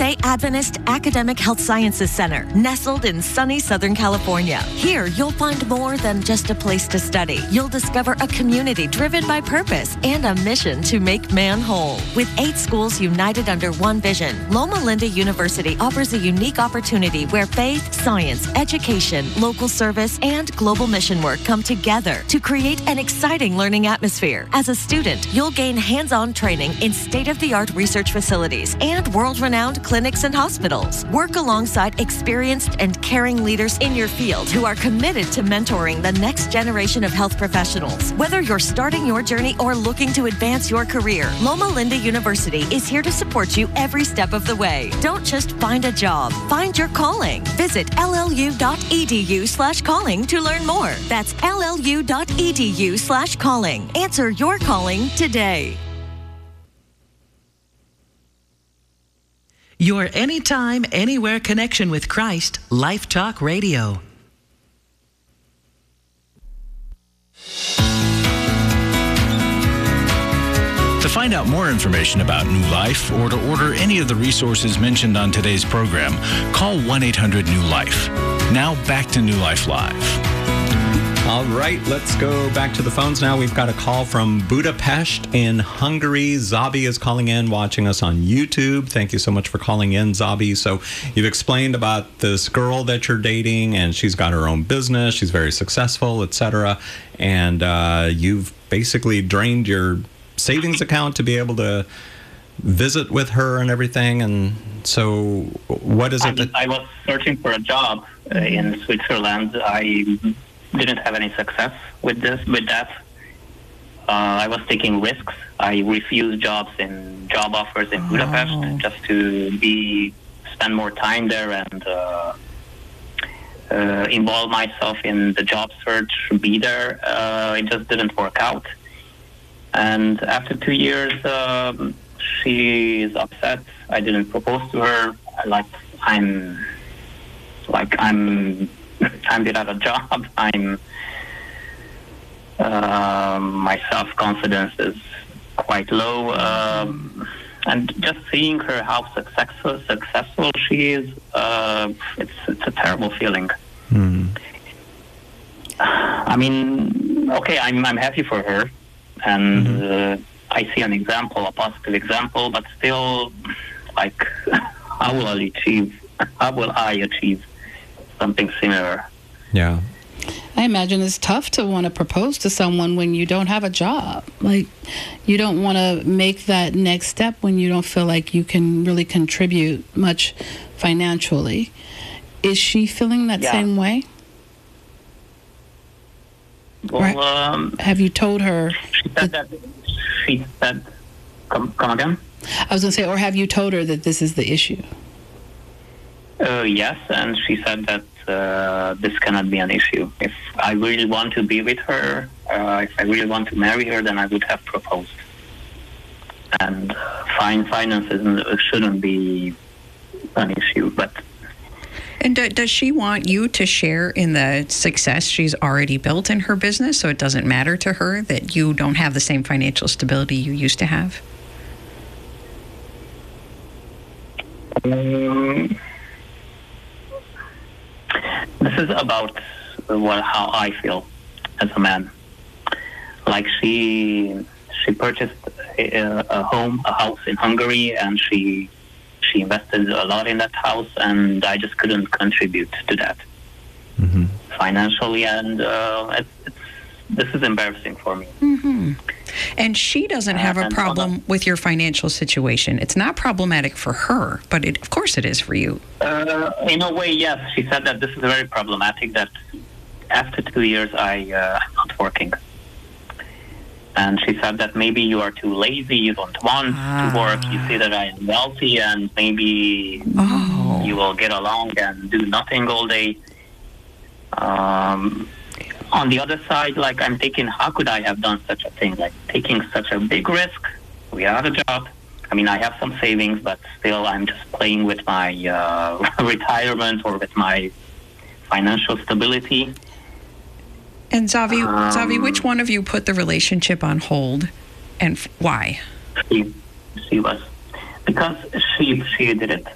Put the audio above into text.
Buffet Adventist Academic Health Sciences Center, nestled in sunny Southern California. Here, you'll find more than just a place to study. You'll discover a community driven by purpose and a mission to make man whole. With 8 schools united under one vision, Loma Linda University offers a unique opportunity where faith, science, education, local service, and global mission work come together to create an exciting learning atmosphere. As a student, you'll gain hands-on training in state-of-the-art research facilities and world-renowned clinics and hospitals. Work alongside experienced and caring leaders in your field who are committed to mentoring the next generation of health professionals. Whether you're starting your journey or looking to advance your career, Loma Linda University is here to support you every step of the way. Don't just find a job, find your calling. Visit llu.edu/calling to learn more. That's llu.edu/calling. Answer your calling today. Your anytime, anywhere connection with Christ, Life Talk Radio. To find out more information about New Life or to order any of the resources mentioned on today's program, call 1-800-NEW-LIFE. Now back to New Life Live. All right, let's go back to the phones now. We've got a call from Budapest in Hungary. Zabi is calling in, watching us on YouTube. Thank you so much for calling in, Zabi. So you've explained about this girl that you're dating, and she's got her own business. She's very successful, etc. And you've basically drained your savings account to be able to visit with her and everything. And so what is it that... I was searching for a job in Switzerland. I didn't have any success with that. I was taking risks. I refused job offers in Budapest just to spend more time there and involve myself in the job search, be there. It just didn't work out. And after 2 years, she is upset. I didn't propose to her. I'm without a job. My self-confidence is quite low. And just seeing her how successful she is, it's a terrible feeling. I mean, okay, I'm happy for her, and I see a positive example, but still, how will I achieve something similar? Yeah. I imagine it's tough to want to propose to someone when you don't have a job. You don't want to make that next step when you don't feel like you can really contribute much financially. Is she feeling that same way? Well, have you told her? She said, come again? I was going to say, or have you told her that this is the issue? Yes, and she said that this cannot be an issue. If I really want to be with her, if I really want to marry her, then I would have proposed. And finances shouldn't be an issue, but... And does she want you to share in the success she's already built in her business, so it doesn't matter to her that you don't have the same financial stability you used to have? This is about how I feel as a man. She purchased a house in Hungary, and she invested a lot in that house, and I just couldn't contribute to that financially, and this is embarrassing for me. And she doesn't have a problem with your financial situation. It's not problematic for her, but of course it is for you. In a way, yes. She said that this is very problematic, that after 2 years I'm not working. And she said that maybe you are too lazy, you don't want to work, you see that I am wealthy, and maybe you will get along and do nothing all day. On the other side, I'm thinking, how could I have done such a thing? Taking such a big risk without a job. I mean, I have some savings, but still I'm just playing with my retirement or with my financial stability. And Zavi, which one of you put the relationship on hold, and why? She was. Because she did it.